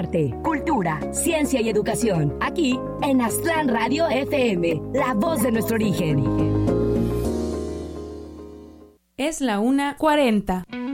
arte, cultura, ciencia y educación. Aquí en Aztlán Radio FM, la voz de nuestro origen. Es la 1:40.